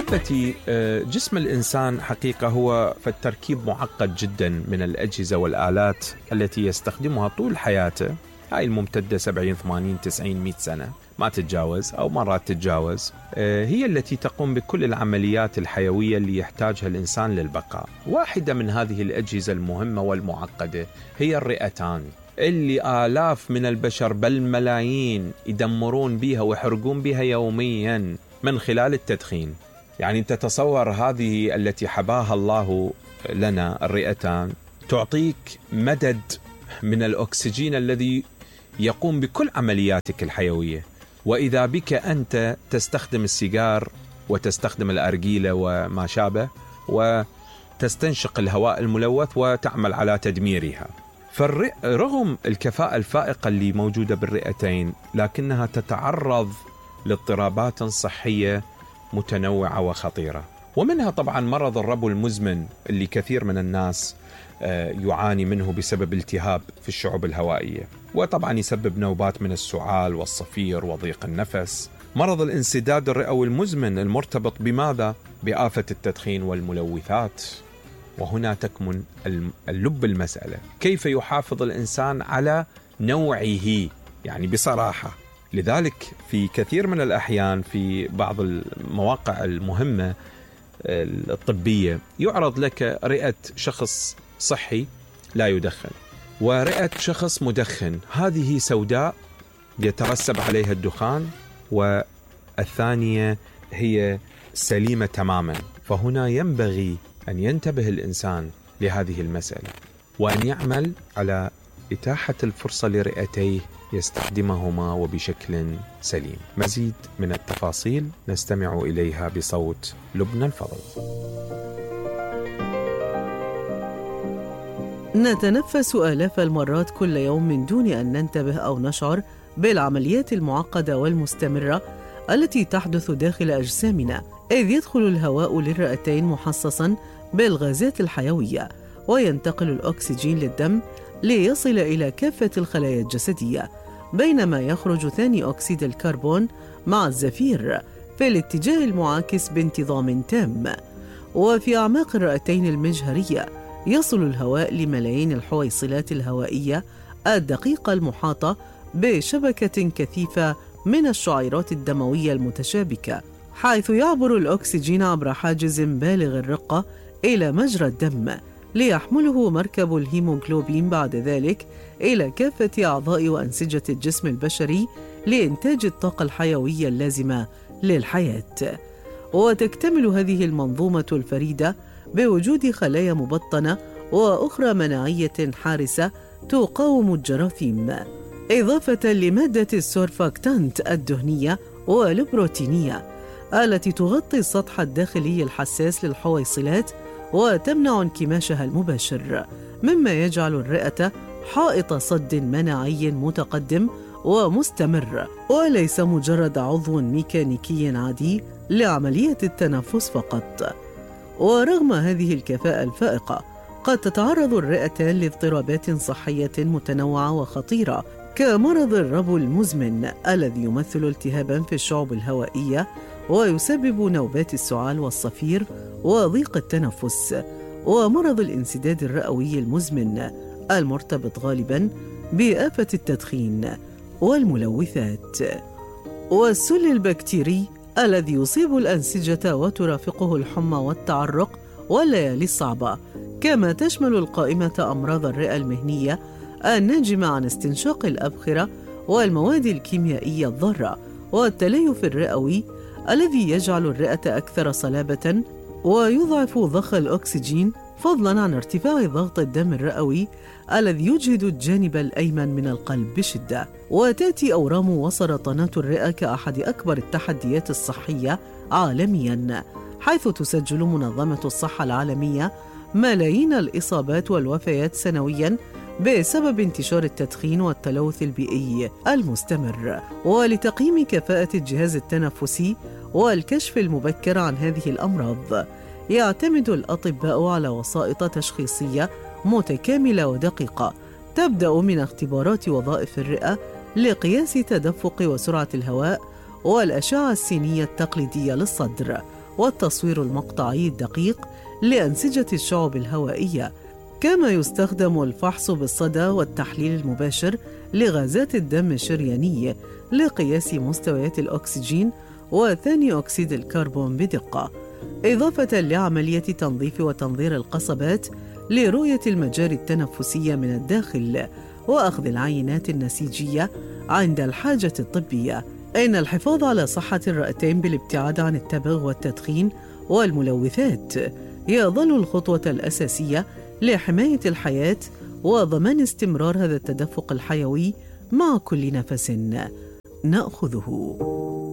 أحبتي، جسم الإنسان حقيقة هو في التركيب معقد جدا من الأجهزة والآلات التي يستخدمها طول حياته، هاي الممتدة 70 80 90 100 سنة ما تتجاوز أو مرات تتجاوز، هي التي تقوم بكل العمليات الحيوية اللي يحتاجها الإنسان للبقاء. واحدة من هذه الأجهزة المهمة والمعقدة هي الرئتان، اللي آلاف من البشر بل ملايين يدمرون بها ويحرقون بها يوميا من خلال التدخين. يعني أنت تصور هذه التي حباها الله لنا الرئتان تعطيك مدد من الأكسجين الذي يقوم بكل عملياتك الحيوية، وإذا بك أنت تستخدم السيجار وتستخدم الأرجيلة وما شابه وتستنشق الهواء الملوث وتعمل على تدميرها. فرغم الكفاءة الفائقة اللي موجودة بالرئتين، لكنها تتعرض لاضطرابات صحية متنوعة وخطيرة، ومنها طبعا مرض الربو المزمن اللي كثير من الناس يعاني منه بسبب التهاب في الشعب الهوائية، وطبعا يسبب نوبات من السعال والصفير وضيق النفس. مرض الانسداد الرئوي المزمن المرتبط بماذا؟ بآفة التدخين والملوثات. وهنا تكمن اللب المسألة، كيف يحافظ الإنسان على نوعه، يعني بصراحة. لذلك في كثير من الأحيان في بعض المواقع المهمة الطبية يعرض لك رئة شخص صحي لا يدخن ورئة شخص مدخن، هذه سوداء يترسب عليها الدخان، والثانية هي سليمة تماما. فهنا ينبغي أن ينتبه الإنسان لهذه المسألة، وأن يعمل على إتاحة الفرصة لرئتيه يستخدمهما وبشكل سليم. مزيد من التفاصيل نستمع إليها بصوت لبنى الفضل. نتنفس آلاف المرات كل يوم من دون أن ننتبه أو نشعر بالعمليات المعقدة والمستمرة التي تحدث داخل أجسامنا، إذ يدخل الهواء للرئتين محصصاً بالغازات الحيوية، وينتقل الأكسجين للدم ليصل إلى كافة الخلايا الجسدية، بينما يخرج ثاني أكسيد الكربون مع الزفير في الاتجاه المعاكس بانتظام تام. وفي أعماق الرئتين المجهرية يصل الهواء لملايين الحويصلات الهوائية الدقيقة المحاطة بشبكة كثيفة من الشعيرات الدموية المتشابكة، حيث يعبر الأكسجين عبر حاجز بالغ الرقة إلى مجرى الدم ليحمله مركب الهيموغلوبين بعد ذلك إلى كافة أعضاء وأنسجة الجسم البشري لإنتاج الطاقة الحيوية اللازمة للحياة. وتكتمل هذه المنظومة الفريدة بوجود خلايا مبطنة وأخرى مناعية حارسة تقاوم الجراثيم، إضافة لمادة السورفاكتانت الدهنية والبروتينية التي تغطي السطح الداخلي الحساس للحويصلات وتمنع انكماشها المباشر، مما يجعل الرئة حائط صد مناعي متقدم ومستمر، وليس مجرد عضو ميكانيكي عادي لعملية التنفس فقط. ورغم هذه الكفاءة الفائقة، قد تتعرض الرئتان لاضطرابات صحية متنوعة وخطيرة، كمرض الربو المزمن الذي يمثل التهاباً في الشعب الهوائية ويسبب نوبات السعال والصفير وضيق التنفس، ومرض الانسداد الرئوي المزمن المرتبط غالباً بآفة التدخين والملوثات، والسل البكتيري الذي يصيب الأنسجة وترافقه الحمى والتعرق والليالي الصعبة، كما تشمل القائمة أمراض الرئة المهنية الناجمة عن استنشاق الأبخرة والمواد الكيميائية الضارة، والتليف الرئوي الذي يجعل الرئة أكثر صلابة ويضعف ضخ الأكسجين، فضلاً عن ارتفاع ضغط الدم الرئوي الذي يجهد الجانب الأيمن من القلب بشدة. وتأتي أورام وسرطانات الرئة كأحد أكبر التحديات الصحية عالمياً، حيث تسجل منظمة الصحة العالمية ملايين الإصابات والوفيات سنوياً بسبب انتشار التدخين والتلوث البيئي المستمر. ولتقييم كفاءة الجهاز التنفسي والكشف المبكر عن هذه الأمراض، يعتمد الأطباء على وسائط تشخيصية متكاملة ودقيقة، تبدأ من اختبارات وظائف الرئة لقياس تدفق وسرعة الهواء والأشعة السينية التقليدية للصدر، والتصوير المقطعي الدقيق لأنسجة الشعب الهوائية. كما يستخدم الفحص بالصدى والتحليل المباشر لغازات الدم الشرياني لقياس مستويات الأكسجين وثاني أكسيد الكربون بدقة، إضافة لعملية تنظيف وتنظير القصبات لرؤية المجاري التنفسية من الداخل وأخذ العينات النسيجية عند الحاجة الطبية. إن الحفاظ على صحة الرئتين بالابتعاد عن التبغ والتدخين والملوثات يظل الخطوة الأساسية لحماية الحياة وضمان استمرار هذا التدفق الحيوي مع كل نفس نأخذه.